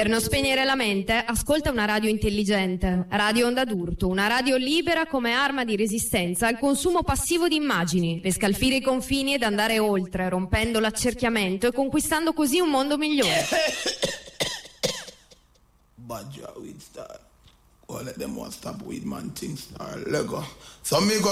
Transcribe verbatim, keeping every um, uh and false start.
Per non spegnere la mente, ascolta una radio intelligente. Radio Onda d'Urto, una radio libera come arma di resistenza al consumo passivo di immagini, per scalfire i confini ed andare oltre, rompendo l'accerchiamento e conquistando così un mondo migliore. Badger with star. Well, let them want stop with man things star. Lego. So me go